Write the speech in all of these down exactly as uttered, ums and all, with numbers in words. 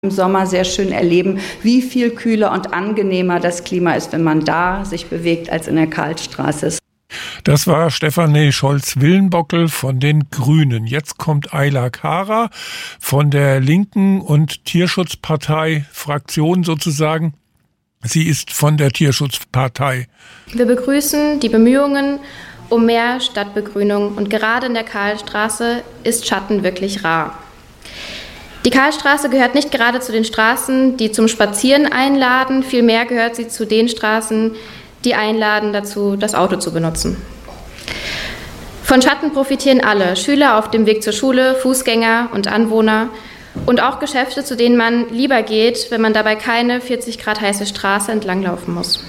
im Sommer sehr schön erleben, wie viel kühler und angenehmer das Klima ist, wenn man da sich bewegt, als in der Karlstraße. Das war Stefanie Scholz-Willenbockel von den Grünen. Jetzt kommt Ayla Kara von der Linken und Tierschutzpartei Fraktion sozusagen. Sie ist von der Tierschutzpartei. Wir begrüßen die Bemühungen um mehr Stadtbegrünung und gerade in der Karlstraße ist Schatten wirklich rar. Die Karlstraße gehört nicht gerade zu den Straßen, die zum Spazieren einladen, vielmehr gehört sie zu den Straßen, die einladen dazu, das Auto zu benutzen. Von Schatten profitieren alle, Schüler auf dem Weg zur Schule, Fußgänger und Anwohner und auch Geschäfte, zu denen man lieber geht, wenn man dabei keine vierzig Grad heiße Straße entlanglaufen muss.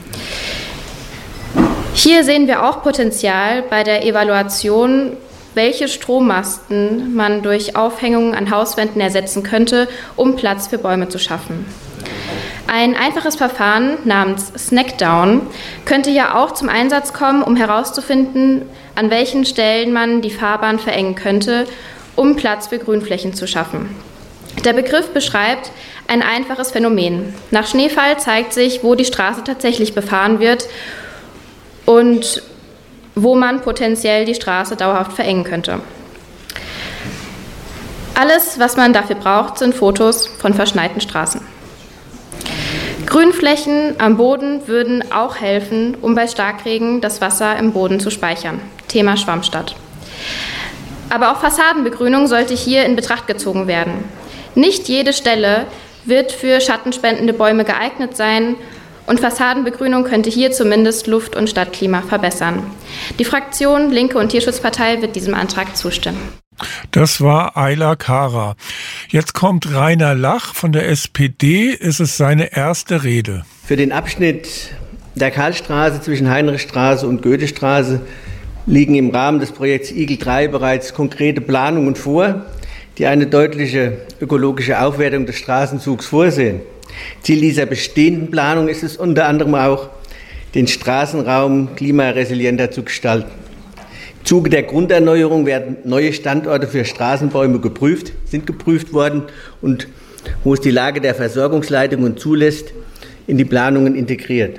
Hier sehen wir auch Potenzial bei der Evaluation, welche Strommasten man durch Aufhängungen an Hauswänden ersetzen könnte, um Platz für Bäume zu schaffen. Ein einfaches Verfahren namens Snackdown könnte ja auch zum Einsatz kommen, um herauszufinden, an welchen Stellen man die Fahrbahn verengen könnte, um Platz für Grünflächen zu schaffen. Der Begriff beschreibt ein einfaches Phänomen. Nach Schneefall zeigt sich, wo die Straße tatsächlich befahren wird und wo man potenziell die Straße dauerhaft verengen könnte. Alles, was man dafür braucht, sind Fotos von verschneiten Straßen. Grünflächen am Boden würden auch helfen, um bei Starkregen das Wasser im Boden zu speichern. Thema Schwammstadt. Aber auch Fassadenbegrünung sollte hier in Betracht gezogen werden. Nicht jede Stelle wird für schattenspendende Bäume geeignet sein, und Fassadenbegrünung könnte hier zumindest Luft- und Stadtklima verbessern. Die Fraktion Linke und Tierschutzpartei wird diesem Antrag zustimmen. Das war Ayla Kara. Jetzt kommt Rainer Lach von der S P D. Es ist seine erste Rede. Für den Abschnitt der Karlstraße zwischen Heinrichstraße und Goethestraße liegen im Rahmen des Projekts Igel drei bereits konkrete Planungen vor, die eine deutliche ökologische Aufwertung des Straßenzugs vorsehen. Ziel dieser bestehenden Planung ist es unter anderem auch, den Straßenraum klimaresilienter zu gestalten. Im Zuge der Grunderneuerung werden neue Standorte für Straßenbäume geprüft, sind geprüft worden und, wo es die Lage der Versorgungsleitungen zulässt, in die Planungen integriert.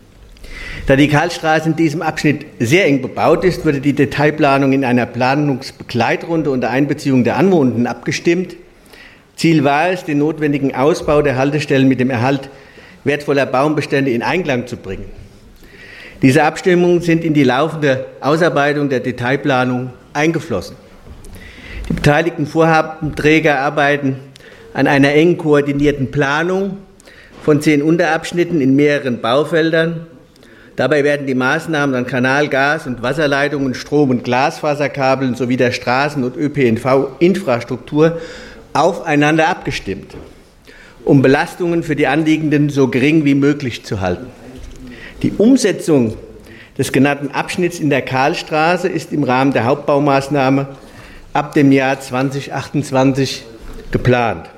Da die Karlstraße in diesem Abschnitt sehr eng bebaut ist, wurde die Detailplanung in einer Planungsbegleitrunde unter Einbeziehung der Anwohner abgestimmt. Ziel war es, den notwendigen Ausbau der Haltestellen mit dem Erhalt wertvoller Baumbestände in Einklang zu bringen. Diese Abstimmungen sind in die laufende Ausarbeitung der Detailplanung eingeflossen. Die beteiligten Vorhabenträger arbeiten an einer eng koordinierten Planung von zehn Unterabschnitten in mehreren Baufeldern. Dabei werden die Maßnahmen an Kanal-, Gas- und Wasserleitungen, Strom- und Glasfaserkabeln sowie der Straßen- und Ö P N V-Infrastruktur aufeinander abgestimmt, um Belastungen für die Anliegenden so gering wie möglich zu halten. Die Umsetzung des genannten Abschnitts in der Karlstraße ist im Rahmen der Hauptbaumaßnahme ab dem Jahr zweitausendachtundzwanzig geplant.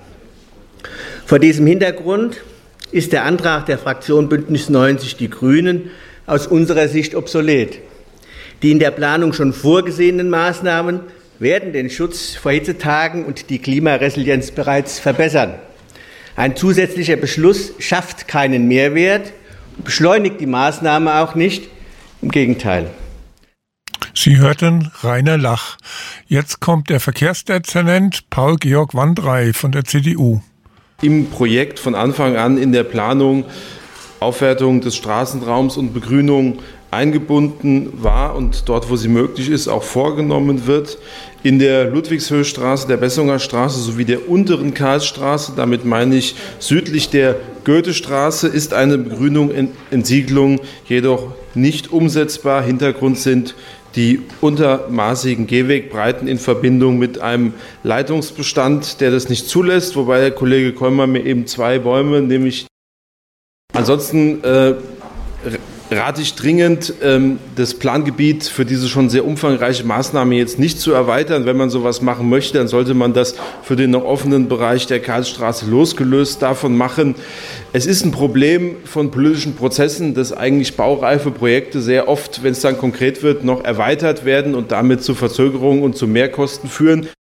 Vor diesem Hintergrund ist der Antrag der Fraktion Bündnis neunzig Die Grünen aus unserer Sicht obsolet. Die in der Planung schon vorgesehenen Maßnahmen werden den Schutz vor Hitzetagen und die Klimaresilienz bereits verbessern. Ein zusätzlicher Beschluss schafft keinen Mehrwert, beschleunigt die Maßnahme auch nicht, im Gegenteil. Sie hörten Rainer Lach. Jetzt kommt der Verkehrsdezernent Paul-Georg Wandrey von der C D U. Im Projekt von Anfang an in der Planung Aufwertung des Straßenraums und Begrünung eingebunden war und dort, wo sie möglich ist, auch vorgenommen wird. In der Ludwigshöchstraße, der Bessunger Straße sowie der unteren Karlstraße, damit meine ich südlich der Goethestraße, ist eine Begrünung, Entsiegelung jedoch nicht umsetzbar. Hintergrund sind die untermaßigen Gehwegbreiten in Verbindung mit einem Leitungsbestand, der das nicht zulässt, wobei der Kollege Kolmer mir eben zwei Bäume, nämlich ansonsten äh, rate ich dringend, das Plangebiet für diese schon sehr umfangreiche Maßnahme jetzt nicht zu erweitern. Wenn man sowas machen möchte, dann sollte man das für den noch offenen Bereich der Karlstraße losgelöst davon machen. Es ist ein Problem von politischen Prozessen, dass eigentlich baureife Projekte sehr oft, wenn es dann konkret wird, noch erweitert werden und damit zu Verzögerungen und zu Mehrkosten führen.